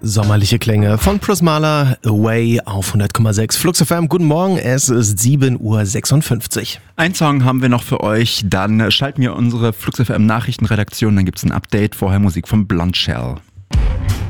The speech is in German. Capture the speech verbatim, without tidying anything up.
Sommerliche Klänge von Prismala, Away auf hundert Komma sechs. Flux F M, guten Morgen, es ist sieben Uhr sechsundfünfzig. Ein Song haben wir noch für euch, dann schalten wir unsere Flux F M Nachrichtenredaktion, dann gibt's ein Update, vorher Musik von Blondshell.